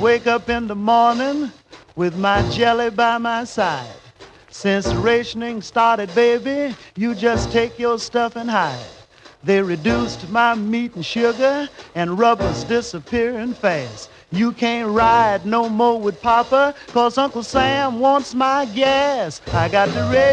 wake up in the morning with my jelly by my side. Since rationing started, baby, you just take your stuff and hide. They reduced my meat and sugar, and rubber's disappearing fast. You can't ride no more with Papa, 'cause Uncle Sam wants my gas. I got the